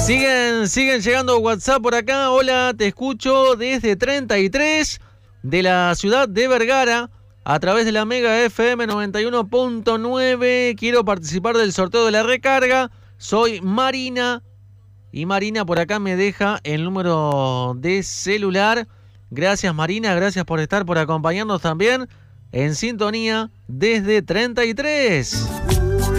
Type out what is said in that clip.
Siguen llegando WhatsApp por acá. Hola, te escucho desde 33 de la ciudad de Vergara a través de la Mega FM 91.9. Quiero participar del sorteo de la recarga. Soy Marina. Y Marina por acá me deja el número de celular. Gracias Marina, gracias por estar, por acompañarnos también en sintonía desde 33.